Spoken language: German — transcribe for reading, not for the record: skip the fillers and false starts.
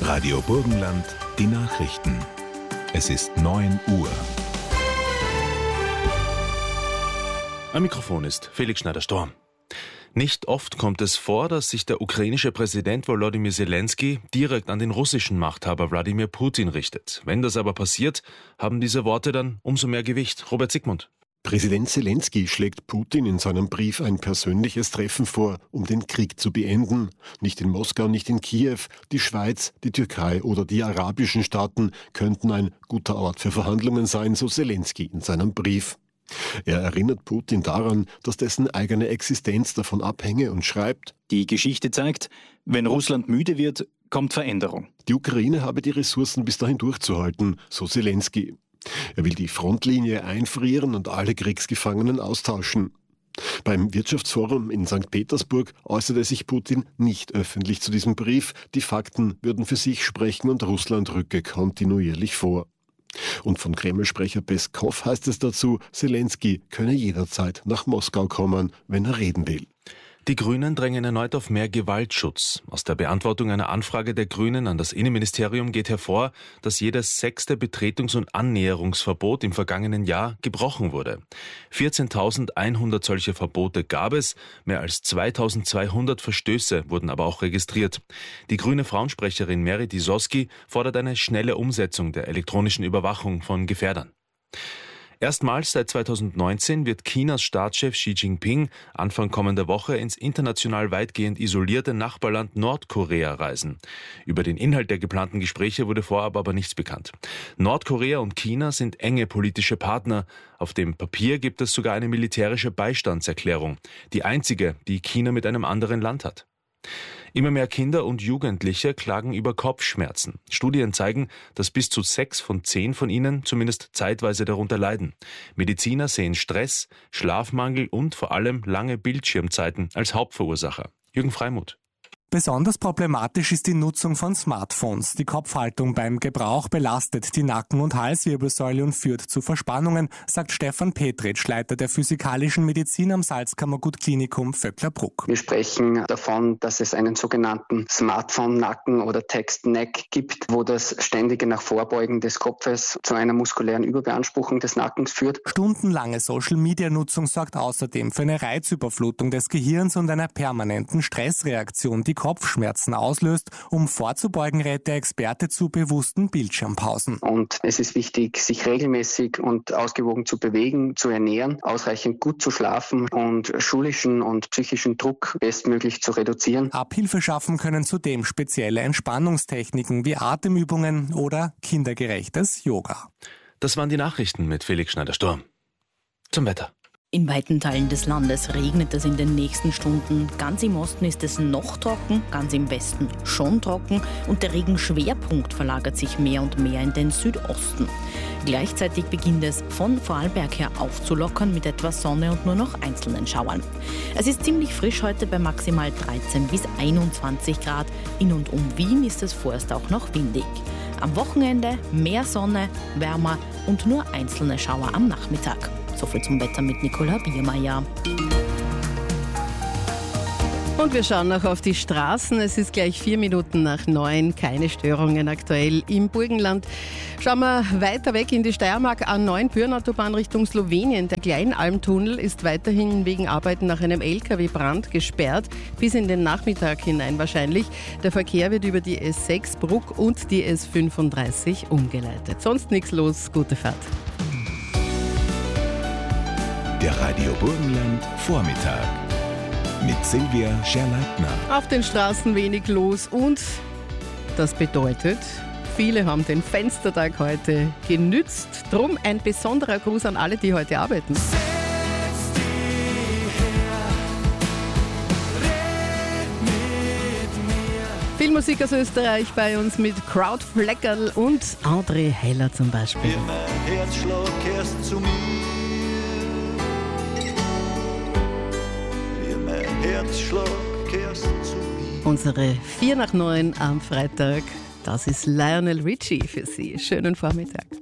Radio Burgenland, die Nachrichten. Es ist 9 Uhr. Am Mikrofon ist Felix Schneider-Storm. Nicht oft kommt es vor, dass sich der ukrainische Präsident Volodymyr Zelensky direkt an den russischen Machthaber Wladimir Putin richtet. Wenn das aber passiert, haben diese Worte dann umso mehr Gewicht. Robert Sigmund. Präsident Zelensky schlägt Putin in seinem Brief ein persönliches Treffen vor, um den Krieg zu beenden. Nicht in Moskau, nicht in Kiew. Die Schweiz, die Türkei oder die arabischen Staaten könnten ein guter Ort für Verhandlungen sein, so Zelensky in seinem Brief. Er erinnert Putin daran, dass dessen eigene Existenz davon abhänge und schreibt: Die Geschichte zeigt, wenn Russland müde wird, kommt Veränderung. Die Ukraine habe die Ressourcen bis dahin durchzuhalten, so Zelensky. Er will die Frontlinie einfrieren und alle Kriegsgefangenen austauschen. Beim Wirtschaftsforum in St. Petersburg äußerte sich Putin nicht öffentlich zu diesem Brief. Die Fakten würden für sich sprechen und Russland rücke kontinuierlich vor. Und von Kreml-Sprecher Peskow heißt es dazu, Zelensky könne jederzeit nach Moskau kommen, wenn er reden will. Die Grünen drängen erneut auf mehr Gewaltschutz. Aus der Beantwortung einer Anfrage der Grünen an das Innenministerium geht hervor, dass jedes 6. Betretungs- und Annäherungsverbot im vergangenen Jahr gebrochen wurde. 14.100 solche Verbote gab es, mehr als 2.200 Verstöße wurden aber auch registriert. Die grüne Frauensprecherin Merit Isoski fordert eine schnelle Umsetzung der elektronischen Überwachung von Gefährdern. Erstmals seit 2019 wird Chinas Staatschef Xi Jinping Anfang kommender Woche ins international weitgehend isolierte Nachbarland Nordkorea reisen. Über den Inhalt der geplanten Gespräche wurde vorab aber nichts bekannt. Nordkorea und China sind enge politische Partner. Auf dem Papier gibt es sogar eine militärische Beistandserklärung, die einzige, die China mit einem anderen Land hat. Immer mehr Kinder und Jugendliche klagen über Kopfschmerzen. Studien zeigen, dass bis zu 6 von 10 von ihnen zumindest zeitweise darunter leiden. Mediziner sehen Stress, Schlafmangel und vor allem lange Bildschirmzeiten als Hauptverursacher. Jürgen Freimuth. Besonders problematisch ist die Nutzung von Smartphones. Die Kopfhaltung beim Gebrauch belastet die Nacken- und Halswirbelsäule und führt zu Verspannungen, sagt Stefan Petritsch, Leiter der physikalischen Medizin am Salzkammergut-Klinikum Vöcklerbruck. Wir sprechen davon, dass es einen sogenannten Smartphone-Nacken oder Text-Neck gibt, wo das ständige nach Vorbeugen des Kopfes zu einer muskulären Überbeanspruchung des Nackens führt. Stundenlange Social-Media-Nutzung sorgt außerdem für eine Reizüberflutung des Gehirns und einer permanenten Stressreaktion, die Kopfschmerzen auslöst. Um vorzubeugen, rät der Experte zu bewussten Bildschirmpausen. Und es ist wichtig, sich regelmäßig und ausgewogen zu bewegen, zu ernähren, ausreichend gut zu schlafen und schulischen und psychischen Druck bestmöglich zu reduzieren. Abhilfe schaffen können zudem spezielle Entspannungstechniken wie Atemübungen oder kindergerechtes Yoga. Das waren die Nachrichten mit Felix Schneider-Storm. Zum Wetter. In weiten Teilen des Landes regnet es in den nächsten Stunden. Ganz im Osten ist es noch trocken, ganz im Westen schon trocken und der Regenschwerpunkt verlagert sich mehr und mehr in den Südosten. Gleichzeitig beginnt es von Vorarlberg her aufzulockern mit etwas Sonne und nur noch einzelnen Schauern. Es ist ziemlich frisch heute bei maximal 13 bis 21 Grad. In und um Wien ist es vorerst auch noch windig. Am Wochenende mehr Sonne, wärmer und nur einzelne Schauer am Nachmittag. So viel zum Wetter mit Nicola Biermeier. Und wir schauen noch auf die Straßen. Es ist gleich 4 Minuten nach 9. Keine Störungen aktuell im Burgenland. Schauen wir weiter weg in die Steiermark. A9 Büren-Autobahn Richtung Slowenien. Der Kleinalmtunnel ist weiterhin wegen Arbeiten nach einem LKW-Brand gesperrt. Bis in den Nachmittag hinein wahrscheinlich. Der Verkehr wird über die S6 Bruck und die S35 umgeleitet. Sonst nichts los. Gute Fahrt. Der Radio Burgenland Vormittag mit Silvia Scherleitner. Auf den Straßen wenig los und das bedeutet, viele haben den Fenstertag heute genützt. Drum ein besonderer Gruß an alle, die heute arbeiten. Viel Musik aus Österreich bei uns mit Krautfleckerl und André Heller zum Beispiel. Wie mein Herzschlag kehrst zu mir. Herzschlag kehrst zu mir. Unsere 8:45 am Freitag, das ist Lionel Richie für Sie. Schönen Vormittag.